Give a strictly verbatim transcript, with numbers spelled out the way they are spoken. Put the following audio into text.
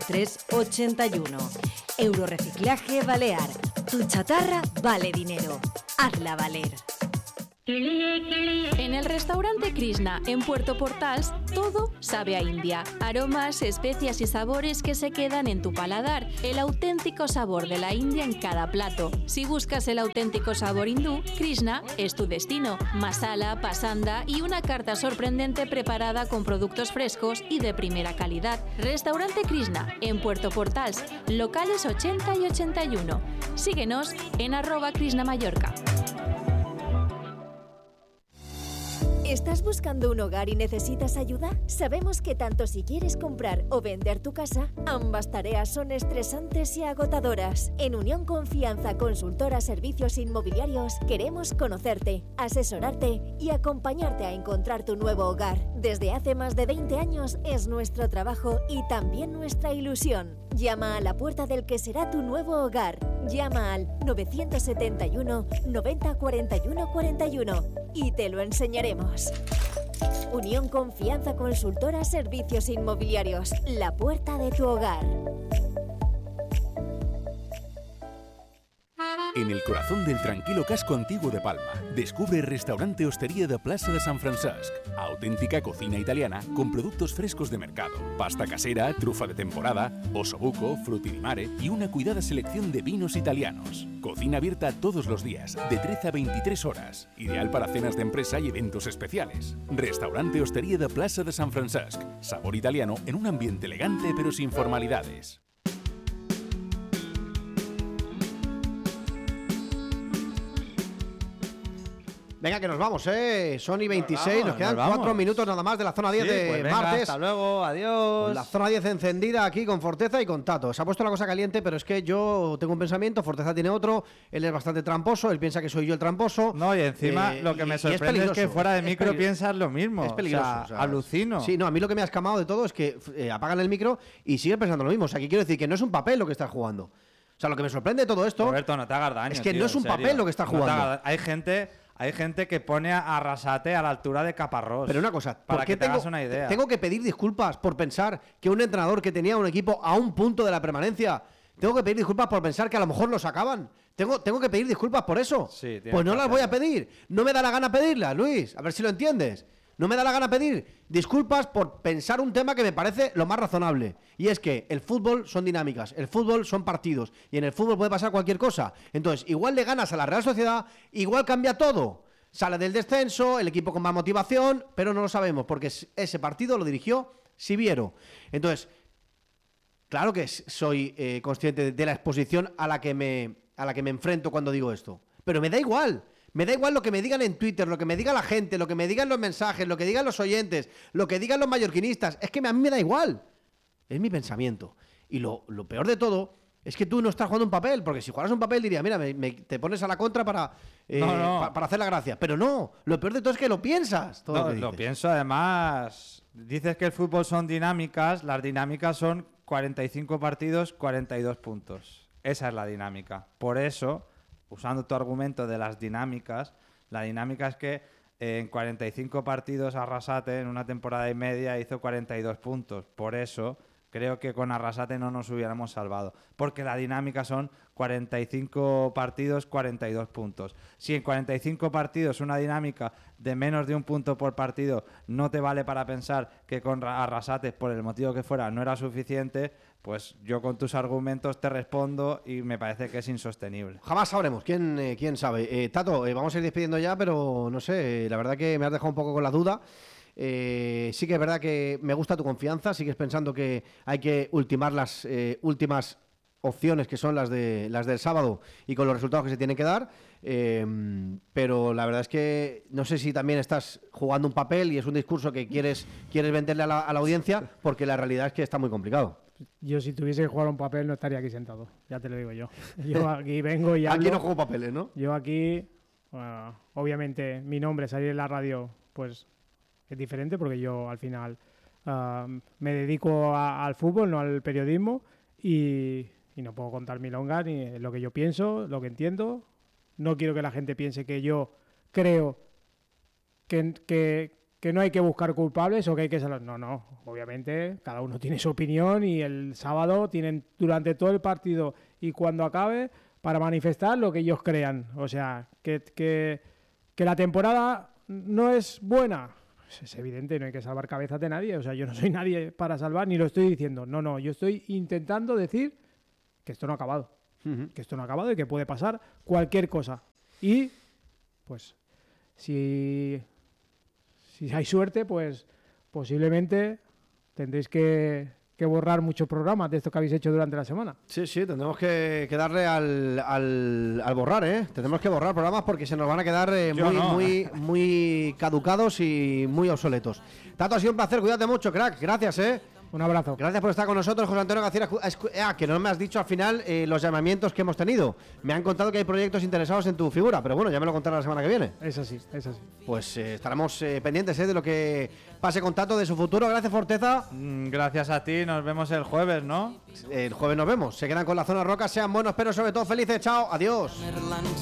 tres ochenta y uno. Eurorreciclaje Balear. Tu chatarra vale dinero. Hazla valer. En el restaurante Krishna, en Puerto Portals, todo sabe a India. Aromas, especias y sabores que se quedan en tu paladar. El auténtico sabor de la India en cada plato. Si buscas el auténtico sabor hindú, Krishna es tu destino. Masala, pasanda y una carta sorprendente preparada con productos frescos y de primera calidad. Restaurante Krishna, en Puerto Portals, locales ochenta y ochenta y uno. Síguenos en arroba Krishna Mallorca. ¿Estás buscando un hogar y necesitas ayuda? Sabemos que tanto si quieres comprar o vender tu casa, ambas tareas son estresantes y agotadoras. En Unión Confianza Consultora Servicios Inmobiliarios queremos conocerte, asesorarte y acompañarte a encontrar tu nuevo hogar. Desde hace más de veinte años es nuestro trabajo y también nuestra ilusión. Llama a la puerta del que será tu nuevo hogar. Llama al novecientos setenta y uno noventa cuarenta y uno cuarenta y uno y te lo enseñaremos. Unión Confianza Consultora Servicios Inmobiliarios, la puerta de tu hogar. En el corazón del tranquilo casco antiguo de Palma, descubre Restaurante Hostería de Plaza de San Francesc. Auténtica cocina italiana con productos frescos de mercado, pasta casera, trufa de temporada, osobuco, frutti di mare y una cuidada selección de vinos italianos. Cocina abierta todos los días, de trece a veintitrés horas. Ideal para cenas de empresa y eventos especiales. Restaurante Hostería de Plaza de San Francesc. Sabor italiano en un ambiente elegante pero sin formalidades. Venga, que nos vamos, ¿eh? Son y veintiséis, nos, nos quedan nos cuatro minutos nada más de la zona diez sí, de pues venga, martes. Hasta luego, adiós. La zona diez encendida aquí con Forteza y con Tato. Se ha puesto la cosa caliente, pero es que yo tengo un pensamiento, Forteza tiene otro, él es bastante tramposo, él piensa que soy yo el tramposo. No, y encima eh, lo que me sorprende es, es que fuera de micro piensas lo mismo. Es peligroso. O sea, o sea, alucino. Sí, no, a mí lo que me ha escamado de todo es que eh, apagan el micro y siguen pensando lo mismo. O sea, que quiero decir que no es un papel lo que estás jugando. O sea, lo que me sorprende de todo esto... Roberto, no te hagas daño, es que tío, no es un papel lo que estás jugando. No hay gente... Hay gente que pone a Arrasate a la altura de Caparrós. Pero una cosa, para que te tengo, hagas una idea. Tengo que pedir disculpas por pensar que un entrenador que tenía un equipo a un punto de la permanencia, tengo que pedir disculpas por pensar que a lo mejor lo sacaban. Tengo, tengo que pedir disculpas por eso. Sí, pues no las voy a pedir. No me da la gana pedirlas, Luis. A ver si lo entiendes. No me da la gana pedir disculpas por pensar un tema que me parece lo más razonable. Y es que el fútbol son dinámicas, el fútbol son partidos. Y en el fútbol puede pasar cualquier cosa. Entonces, igual le ganas a la Real Sociedad, igual cambia todo. Sale del descenso, el equipo con más motivación, pero no lo sabemos, porque ese partido lo dirigió Siviero. Entonces, claro que soy eh, consciente de la exposición a la que me a la que me enfrento cuando digo esto. Pero me da igual. Me da igual lo que me digan en Twitter, lo que me diga la gente, lo que me digan los mensajes, lo que digan los oyentes, lo que digan los mallorquinistas. Es que a mí me da igual. Es mi pensamiento. Y lo, lo peor de todo es que tú no estás jugando un papel, porque si jugaras un papel diría, mira, me, me, te pones a la contra para, eh, no, no. Pa, para hacer la gracia. Pero no, lo peor de todo es que lo piensas. Todo no, lo, lo pienso además. Dices que el fútbol son dinámicas, las dinámicas son cuarenta y cinco partidos, cuarenta y dos puntos. Esa es la dinámica. Por eso, usando tu argumento de las dinámicas, la dinámica es que eh, en cuarenta y cinco partidos Arrasate en una temporada y media hizo cuarenta y dos puntos. Por eso creo que con Arrasate no nos hubiéramos salvado, porque la dinámica son cuarenta y cinco partidos, cuarenta y dos puntos. Si en cuarenta y cinco partidos una dinámica de menos de un punto por partido no te vale para pensar que con Arrasate, por el motivo que fuera, no era suficiente, pues yo con tus argumentos te respondo y me parece que es insostenible. Jamás sabremos, quién, eh, quién sabe. Eh, Tato, eh, vamos a ir despidiendo ya, pero no sé, eh, la verdad que me has dejado un poco con la duda. Eh, sí que es verdad que me gusta tu confianza, sigues pensando que hay que ultimar las eh, últimas opciones que son las de las del sábado y con los resultados que se tienen que dar, eh, pero la verdad es que no sé si también estás jugando un papel y es un discurso que quieres quieres venderle a la, a la audiencia, porque la realidad es que está muy complicado. Yo si tuviese que jugar un papel no estaría aquí sentado, ya te lo digo yo. Yo aquí vengo y hablo. Aquí no juego papeles, ¿no? Yo aquí, uh, obviamente mi nombre, salir en la radio, pues es diferente porque yo al final uh, me dedico a, al fútbol, no al periodismo, y, y no puedo contar milongas ni lo que yo pienso, lo que entiendo. No quiero que la gente piense que yo creo que, que, que no hay que buscar culpables o que hay que salvar. No, no, obviamente cada uno tiene su opinión y el sábado tienen durante todo el partido y cuando acabe para manifestar lo que ellos crean. O sea, que, que, que la temporada no es buena, pues es evidente, no hay que salvar cabezas de nadie. O sea, yo no soy nadie para salvar, ni lo estoy diciendo. No, no, yo estoy intentando decir que esto no ha acabado. Uh-huh. Que esto no ha acabado y que puede pasar cualquier cosa. Y, pues, si... Si hay suerte, pues posiblemente tendréis que, que borrar muchos programas de estos que habéis hecho durante la semana. Sí, sí, tendremos que, que darle al, al, al borrar, ¿eh? Tendremos que borrar programas porque se nos van a quedar eh, muy, no. muy, muy caducados y muy obsoletos. Tato, ha sido un placer, cuídate mucho, crack. Gracias, ¿eh? Un abrazo. Gracias por estar con nosotros, José Antonio García. Ah, que no me has dicho al final eh, los llamamientos que hemos tenido. Me han contado que hay proyectos interesados en tu figura, pero bueno, ya me lo contarás la semana que viene. Es así, es así. Pues eh, estaremos eh, pendientes eh, de lo que pase con Tato, de su futuro. Gracias, Forteza. Mm, gracias a ti, nos vemos el jueves, ¿no? El jueves nos vemos. Se quedan con la Zona Roca, sean buenos, pero sobre todo felices. Chao, adiós.